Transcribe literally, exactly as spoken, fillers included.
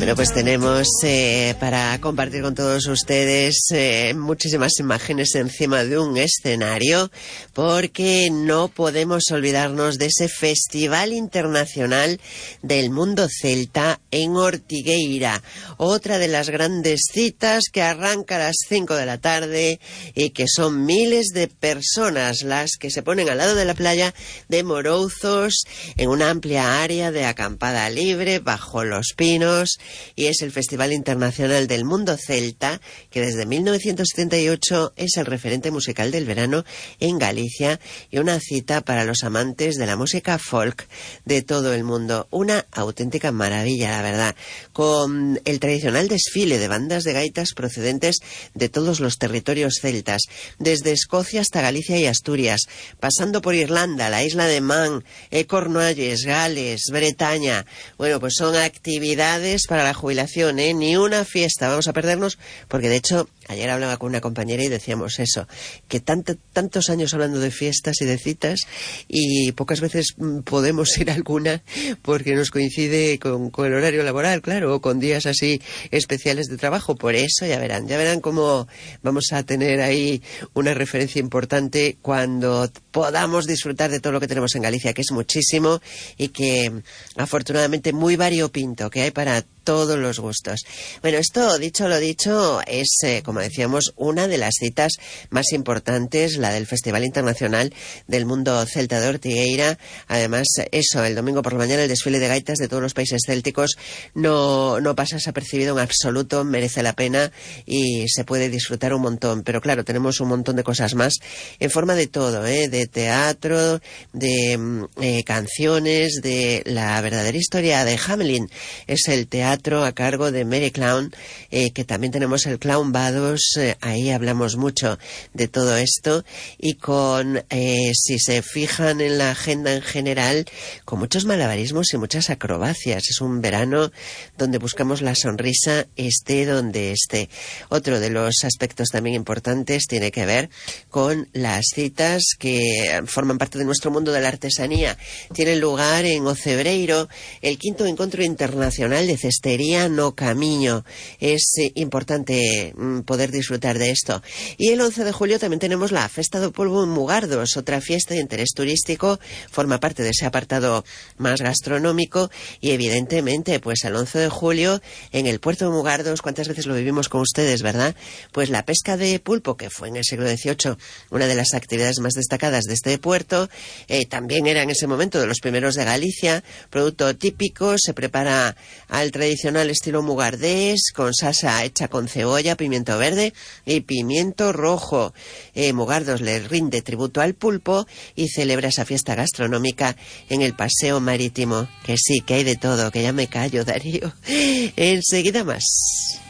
Bueno, pues tenemos eh, para compartir con todos ustedes eh, muchísimas imágenes encima de un escenario, porque no podemos olvidarnos de ese Festival Internacional del Mundo Celta en Ortigueira, otra de las grandes citas que arranca a las cinco de la tarde y que son miles de personas las que se ponen al lado de la playa de Morouzos en una amplia área de acampada libre bajo los pinos. Y es el Festival Internacional del Mundo Celta, que desde mil novecientos setenta y ocho es el referente musical del verano en Galicia y una cita para los amantes de la música folk de todo el mundo. Una auténtica maravilla, la verdad, con el tradicional desfile de bandas de gaitas procedentes de todos los territorios celtas, desde Escocia hasta Galicia y Asturias, pasando por Irlanda, la isla de Man, eh, Cornualles, Gales, Bretaña. Bueno, pues son actividades para la jubilación, ¿eh? Ni una fiesta vamos a perdernos, porque de hecho ayer hablaba con una compañera y decíamos eso, que tanto, tantos años hablando de fiestas y de citas y pocas veces podemos ir a alguna porque nos coincide con, con el horario laboral, claro, o con días así especiales de trabajo. Por eso ya verán, ya verán cómo vamos a tener ahí una referencia importante cuando podamos disfrutar de todo lo que tenemos en Galicia, que es muchísimo y que afortunadamente muy variopinto, que hay para todos los gustos. Bueno, esto, dicho lo dicho, es, eh, como decíamos, una de las citas más importantes, la del Festival Internacional del Mundo Celta de Ortigueira. Además, eso, el domingo por la mañana, el desfile de gaitas de todos los países célticos no, no pasa desapercibido en absoluto, merece la pena y se puede disfrutar un montón. Pero claro, tenemos un montón de cosas más en forma de todo, ¿eh? De teatro, de eh, canciones, de la verdadera historia de Hamelin. Es el teatro a cargo de Mary Clown, eh, que también tenemos el Clown Bados, eh, ahí hablamos mucho de todo esto y con, eh, si se fijan en la agenda en general, con muchos malabarismos y muchas acrobacias. Es un verano donde buscamos la sonrisa esté donde esté. Otro de los aspectos también importantes tiene que ver con las citas que forman parte de nuestro mundo de la artesanía. Tienen lugar en Ocebreiro el quinto encuentro internacional de cestería no camiño. Es eh, importante mm, poder disfrutar de esto. Y el once de julio también tenemos la Festa do Polvo en Mugardos, otra fiesta de interés turístico, forma parte de ese apartado más gastronómico y evidentemente pues el once de julio en el puerto de Mugardos, cuántas veces lo vivimos con ustedes, ¿verdad? Pues la pesca de pulpo, que fue en el siglo dieciocho una de las actividades más destacadas de este puerto, eh, también era en ese momento de los primeros de Galicia, producto típico, se prepara al tradicional estilo mugardés, con salsa hecha con cebolla, pimiento verde y pimiento rojo. Eh, Mugardos le rinde tributo al pulpo y celebra esa fiesta gastronómica en el paseo marítimo. Que sí, que hay de todo, que ya me callo, Darío. Enseguida más.